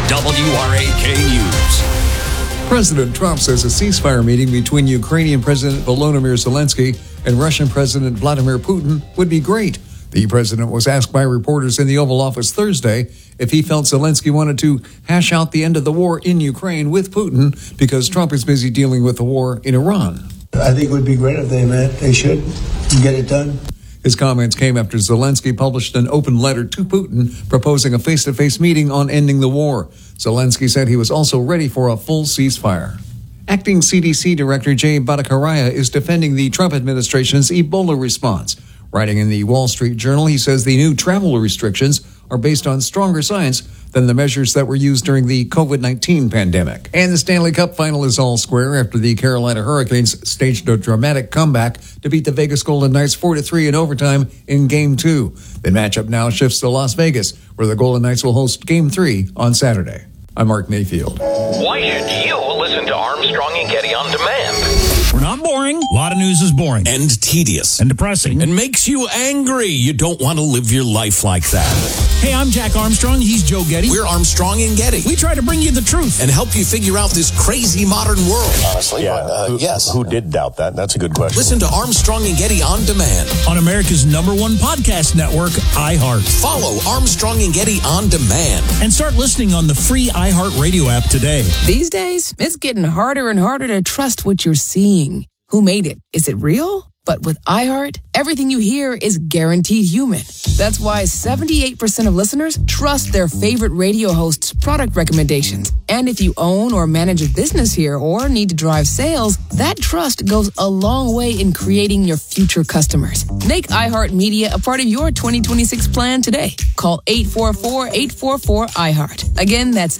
WRAK News. President Trump says a ceasefire meeting between Ukrainian President Volodymyr Zelensky and Russian President Vladimir Putin would be great. The president was asked by reporters in the Oval Office Thursday if he felt Zelensky wanted to hash out the end of the war in Ukraine with Putin because Trump is busy dealing with the war in Iran. I think it would be great if they met. They should get it done. His comments came after Zelensky published an open letter to Putin proposing a face-to-face meeting on ending the war. Zelensky said he was also ready for a full ceasefire. Acting CDC Director Jay Bhattacharya is defending the Trump administration's Ebola response. Writing in the Wall Street Journal, he says the new travel restrictions are based on stronger science than the measures that were used during the COVID-19 pandemic. And the Stanley Cup final is all square after the Carolina Hurricanes staged a dramatic comeback to beat the Vegas Golden Knights 4-3 in overtime in Game 2. The matchup now shifts to Las Vegas, where the Golden Knights will host Game 3 on Saturday. I'm Mark Mayfield. Why should you listen to Armstrong and Getty on demand? We're not boring. A lot of news is boring. And tedious. And depressing. And makes you angry. You don't want to live your life like that. Hey, I'm Jack Armstrong. He's Joe Getty. We're Armstrong and Getty. We try to bring you the truth. And help you figure out this crazy modern world. Honestly, yes. Who did doubt that? That's a good question. Listen to Armstrong and Getty on demand. On America's #1 podcast network, iHeart. Follow Armstrong and Getty on demand. And start listening on the free iHeart Radio app today. These days, it's getting harder and harder to trust what you're seeing. Who made it? Is it real? But with iHeart, everything you hear is guaranteed human. That's why 78% of listeners trust their favorite radio host's product recommendations. And if you own or manage a business here or need to drive sales, that trust goes a long way in creating your future customers. Make iHeart Media a part of your 2026 plan today. Call 844-844-iHeart. Again, that's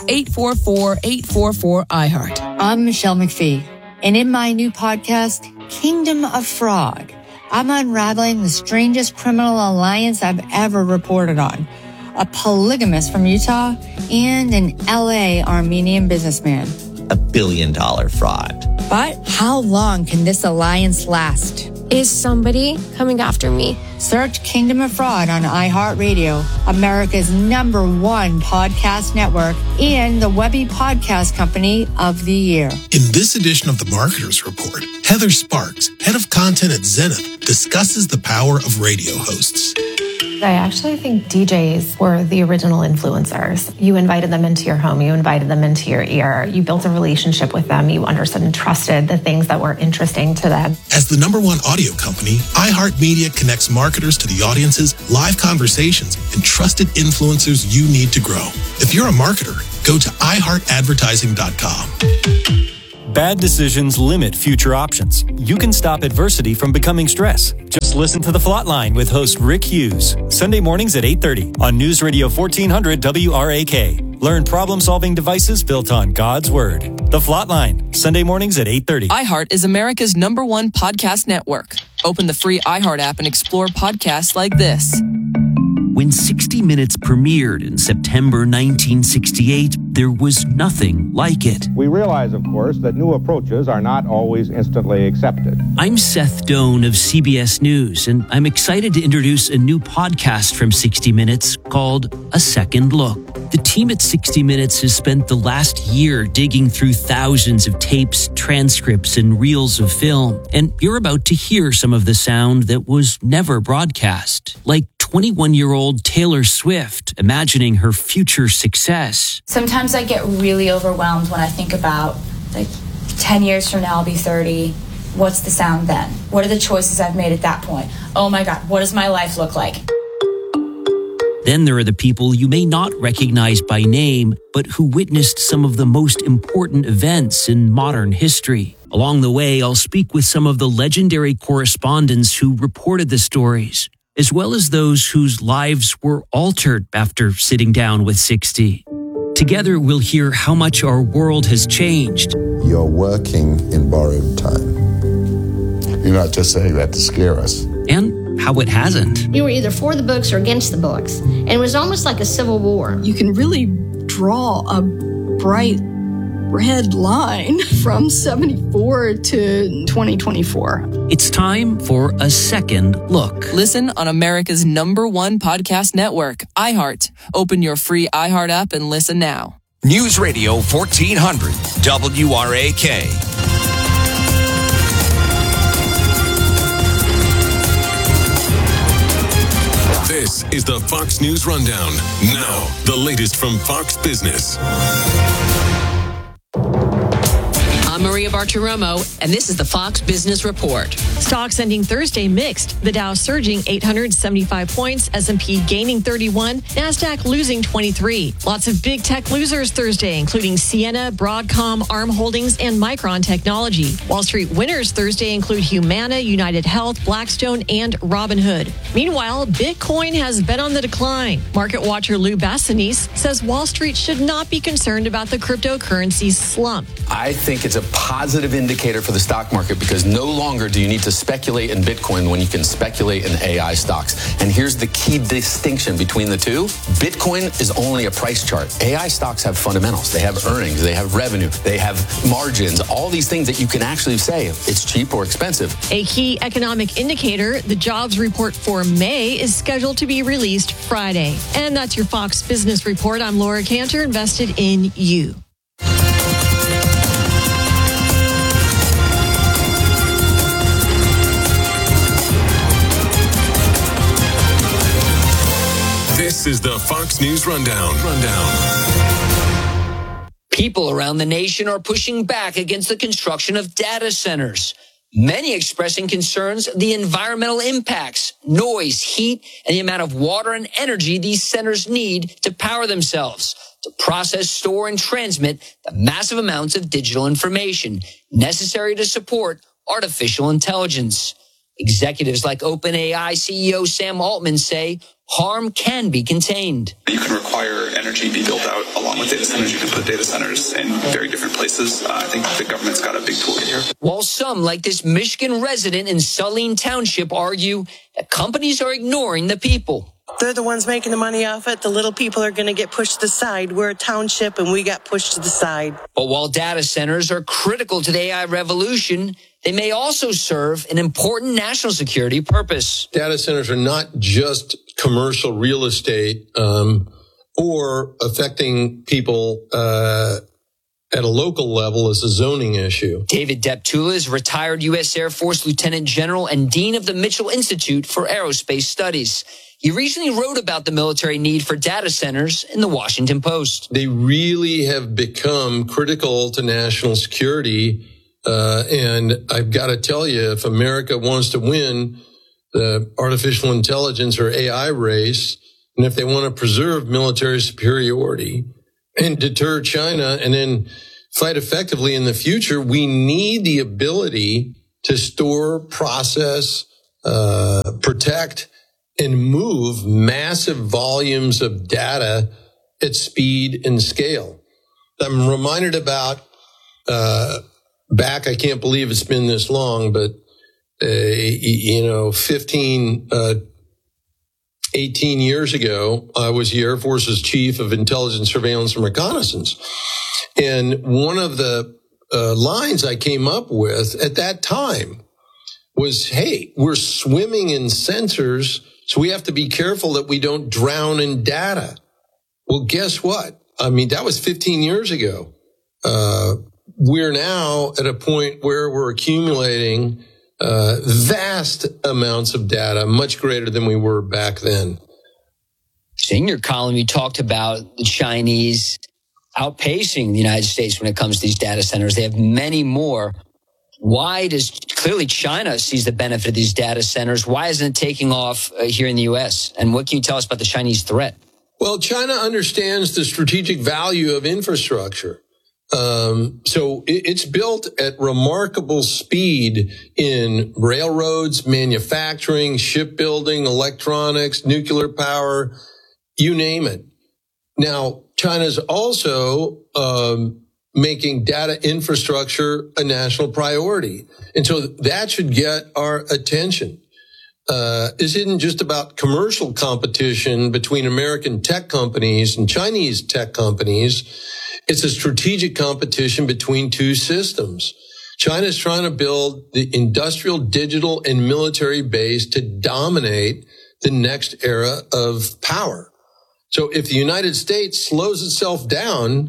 844-844-iHeart. I'm Michelle McPhee. And in my new podcast, Kingdom of Frog, I'm unraveling the strangest criminal alliance I've ever reported on. A polygamist from Utah and an LA Armenian businessman. $1 billion fraud. But how long can this alliance last? Is somebody coming after me? Search Kingdom of Fraud on iHeartRadio, America's #1 podcast network, and the Webby Podcast Company of the Year. In this edition of the Marketers Report, Heather Sparks, head of content at Zenith, discusses the power of radio hosts. I actually think DJs were the original influencers. You invited them into your home. You invited them into your ear. You built a relationship with them. You understood and trusted the things that were interesting to them. As the #1 audio company, iHeartMedia connects marketers to the audiences, live conversations, and trusted influencers you need to grow. If you're a marketer, go to iHeartAdvertising.com. Bad decisions limit future options. You can stop adversity from becoming stress. Just listen to The Flatline with host Rick Hughes. Sunday mornings at 8:30 on News Radio 1400 WRAK. Learn problem-solving devices built on God's Word. The Flatline, Sunday mornings at 8:30. iHeart is America's #1 podcast network. Open the free iHeart app and explore podcasts like this. When 60 Minutes premiered in September 1968, there was nothing like it. We realize, of course, that new approaches are not always instantly accepted. I'm Seth Doan of CBS News, and I'm excited to introduce a new podcast from 60 Minutes called A Second Look. The team at 60 Minutes has spent the last year digging through thousands of tapes, transcripts, and reels of film, and you're about to hear some of the sound that was never broadcast, like 21-year-old Taylor Swift imagining her future success. Sometimes I get really overwhelmed when I think about, 10 years from now I'll be 30. What's the sound then? What are the choices I've made at that point? Oh my God, what does my life look like? Then there are the people you may not recognize by name, but who witnessed some of the most important events in modern history. Along the way, I'll speak with some of the legendary correspondents who reported the stories, as well as those whose lives were altered after sitting down with 60. Together, we'll hear how much our world has changed. You're working in borrowed time. You're not just saying that to scare us. And how it hasn't. You were either for the books or against the books. And it was almost like a civil war. You can really draw a bright red line from 74 to 2024. It's time for A Second Look. Listen on America's #1 podcast network, iHeart. Open your free iHeart app and listen now. News Radio 1400 WRAK. This is the Fox News Rundown. Now, the latest from Fox Business. I'm Maria Bartiromo, and this is the Fox Business Report. Stocks ending Thursday mixed. The Dow surging 875 points, S&P gaining 31, NASDAQ losing 23. Lots of big tech losers Thursday, including Ciena, Broadcom, ARM Holdings, and Micron Technology. Wall Street winners Thursday include Humana, United Health, Blackstone, and Robinhood. Meanwhile, Bitcoin has been on the decline. Market watcher Lou Bassanese says Wall Street should not be concerned about the cryptocurrency's slump. I think it's a positive indicator for the stock market because no longer do you need to speculate in Bitcoin when you can speculate in AI stocks. And here's the key distinction between the two. Bitcoin is only a price chart. AI stocks have fundamentals. They have earnings. They have revenue. They have margins. All these things that you can actually say it's cheap or expensive. A key economic indicator, the jobs report for May, is scheduled to be released Friday. And that's your Fox Business Report. I'm Laura Cantor, invested in you. This is the Fox News Rundown. People around the nation are pushing back against the construction of data centers. Many expressing concerns of the environmental impacts, noise, heat, and the amount of water and energy these centers need to power themselves, to process, store, and transmit the massive amounts of digital information necessary to support artificial intelligence. Executives like OpenAI CEO Sam Altman say harm can be contained. You can require energy be built out along with data centers. You can put data centers in very different places. I think the government's got a big tool here. While some, like this Michigan resident in Saline Township, argue that companies are ignoring the people. They're the ones making the money off it. The little people are going to get pushed to the side. We're a township and we got pushed to the side. But while data centers are critical to the AI revolution, they may also serve an important national security purpose. Data centers are not just commercial real estate or affecting people at a local level as a zoning issue. David Deptula is retired U.S. Air Force Lieutenant General and Dean of the Mitchell Institute for Aerospace Studies. He recently wrote about the military need for data centers in the Washington Post. They really have become critical to national security. And I've got to tell you, if America wants to win the artificial intelligence or AI race, and if they want to preserve military superiority and deter China and then fight effectively in the future, we need the ability to store, process, protect, and move massive volumes of data at speed and scale. I'm reminded about back, I can't believe it's been this long, but 18 years ago, I was the Air Force's chief of intelligence, surveillance, and reconnaissance. And one of the lines I came up with at that time was, hey, we're swimming in sensors, so we have to be careful that we don't drown in data. Well, guess what? I mean, that was 15 years ago. We're now at a point where we're accumulating vast amounts of data, much greater than we were back then. In your column, you talked about the Chinese outpacing the United States when it comes to these data centers. They have many more. Why does clearly China sees the benefit of these data centers? Why isn't it taking off here in the U.S.? And what can you tell us about the Chinese threat? Well, China understands the strategic value of infrastructure. So it's built at remarkable speed in railroads, manufacturing, shipbuilding, electronics, nuclear power, you name it. Now, China's also making data infrastructure a national priority. And so that should get our attention. This isn't just about commercial competition between American tech companies and Chinese tech companies. It's a strategic competition between two systems. China's trying to build the industrial, digital, and military base to dominate the next era of power. So if the United States slows itself down,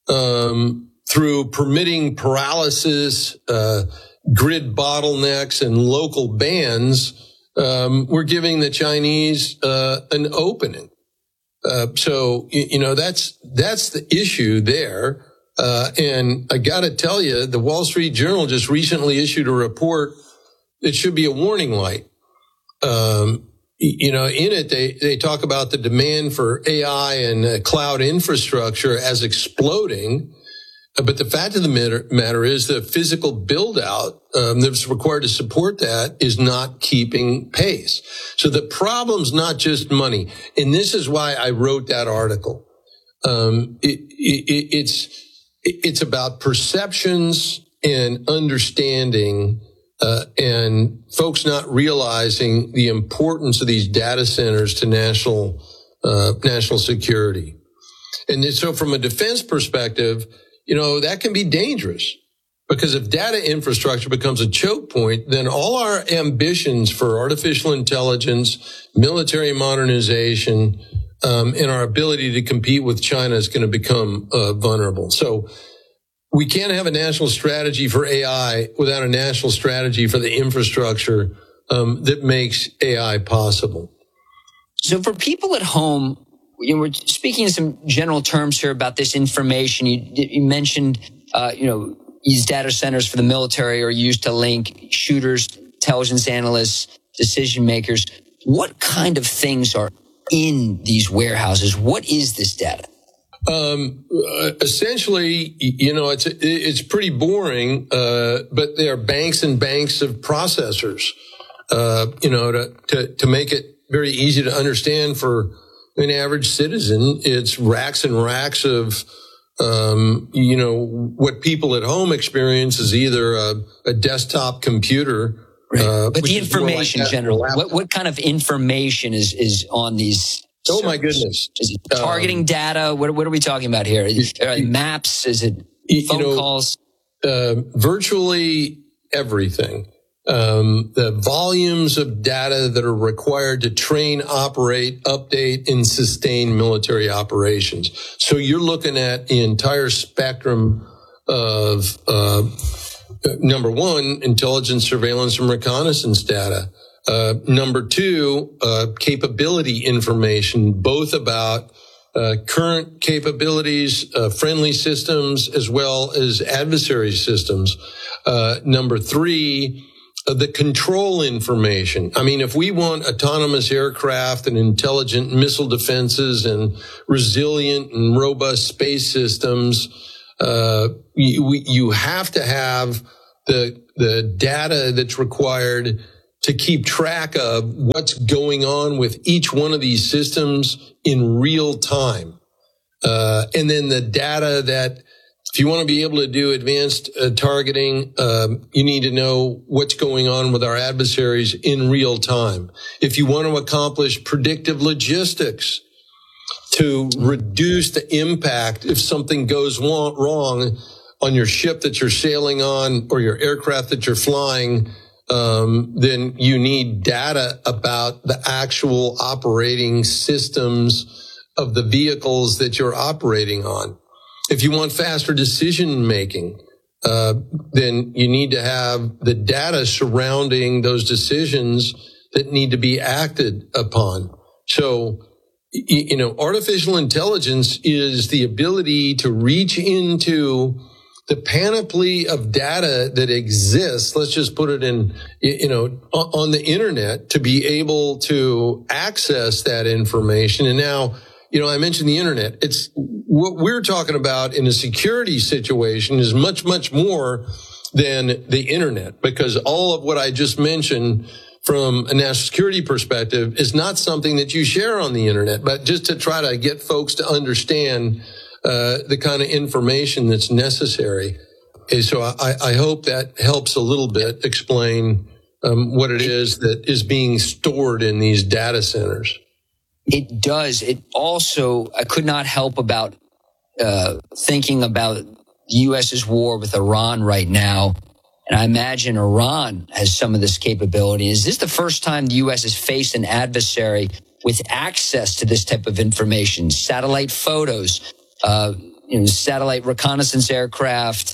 through permitting paralysis, grid bottlenecks, and local bans, we're giving the Chinese an opening. So that's the issue there. And I got to tell you, the Wall Street Journal just recently issued a report that should be a warning light. In it, they talk about the demand for AI and cloud infrastructure as exploding. But the fact of the matter is the physical build out that's required to support that is not keeping pace. So the problem's not just money. And this is why I wrote that article. It's about perceptions and understanding, and folks not realizing the importance of these data centers to national security. And so from a defense perspective, that can be dangerous, because if data infrastructure becomes a choke point, then all our ambitions for artificial intelligence, military modernization, and our ability to compete with China is going to become vulnerable. So we can't have a national strategy for AI without a national strategy for the infrastructure that makes AI possible. So for people at home, we're speaking in some general terms here about this information. You mentioned, these data centers for the military are used to link shooters, intelligence analysts, decision makers. What kind of things are in these warehouses? What is this data? Essentially, it's pretty boring, but they are banks and banks of processors, to make it very easy to understand for an average citizen. It's racks and racks of, what people at home experience is either a desktop computer. Right. But the information in general, what kind of information is on these? Oh my goodness! Is it targeting data? What are we talking about here? Maps? Is it phone calls? Virtually everything. The volumes of data that are required to train, operate, update, and sustain military operations. So you're looking at the entire spectrum of, number one, intelligence, surveillance, and reconnaissance data. Number two, capability information, both about current capabilities, friendly systems, as well as adversary systems. Number three, the control information. I mean, if we want autonomous aircraft and intelligent missile defenses and resilient and robust space systems, you have to have the data that's required to keep track of what's going on with each one of these systems in real time. And then the data that, if you want to be able to do advanced targeting, you need to know what's going on with our adversaries in real time. If you want to accomplish predictive logistics to reduce the impact if something goes wrong on your ship that you're sailing on or your aircraft that you're flying, then you need data about the actual operating systems of the vehicles that you're operating on. If you want faster decision making, then you need to have the data surrounding those decisions that need to be acted upon. So, artificial intelligence is the ability to reach into the panoply of data that exists. Let's just put it in, on the internet, to be able to access that information. And now, I mentioned the internet. It's what we're talking about in a security situation is much, much more than the internet, because all of what I just mentioned from a national security perspective is not something that you share on the internet, but just to try to get folks to understand the kind of information that's necessary. And so I hope that helps a little bit explain what it is that is being stored in these data centers. It does. It also, I could not help about thinking about the U.S.'s war with Iran right now. And I imagine Iran has some of this capability. Is this the first time the U.S. has faced an adversary with access to this type of information, satellite photos, satellite reconnaissance aircraft,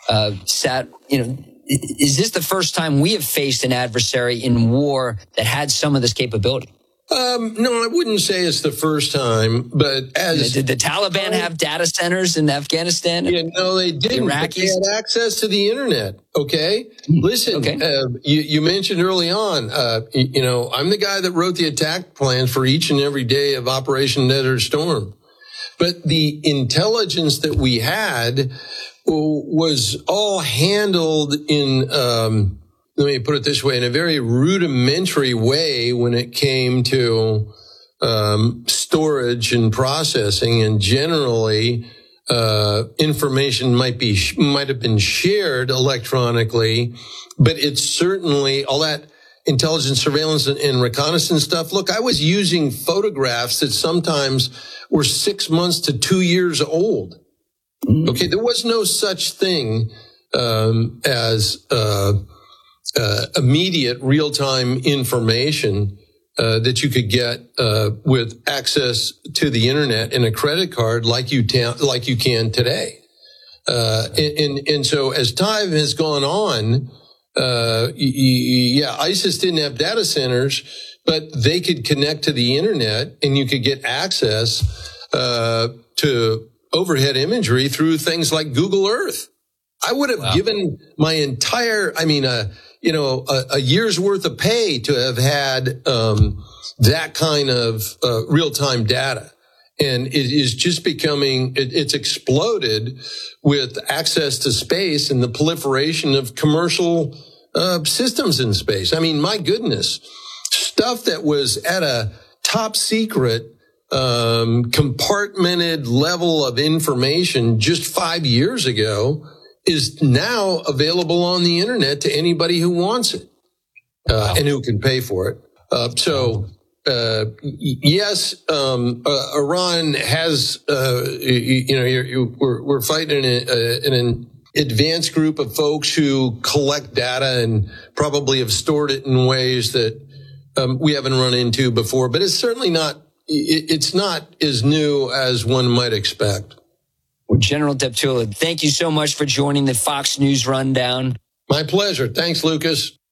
is this the first time we have faced an adversary in war that had some of this capability? No, I wouldn't say it's the first time, but did the Taliban have data centers in Afghanistan? Yeah, no, they didn't. But they had access to the internet. Okay, listen. You mentioned early on. I'm the guy that wrote the attack plan for each and every day of Operation Desert Storm. But the intelligence that we had was all handled in. Let me put it this way, in a very rudimentary way when it came to storage and processing, and generally information might have been shared electronically, but it's certainly all that intelligence, surveillance, and reconnaissance stuff. Look, I was using photographs that sometimes were 6 months to 2 years old. Okay, there was no such thing as immediate real-time information that you could get with access to the internet and a credit card like you can today. And so as time has gone on, ISIS didn't have data centers, but they could connect to the internet, and you could get access to overhead imagery through things like Google Earth. I would have given my entire, a year's worth of pay to have had that kind of real-time data. And it is just becoming, it's exploded with access to space and the proliferation of commercial systems in space. I mean, my goodness, stuff that was at a top secret compartmented level of information just 5 years ago is now available on the internet to anybody who wants it, and who can pay for it. Yes, Iran has, we're fighting in an advanced group of folks who collect data and probably have stored it in ways that we haven't run into before, but it's certainly not, it's not as new as one might expect. Well, General Deptula, thank you so much for joining the Fox News Rundown. My pleasure. Thanks, Lucas.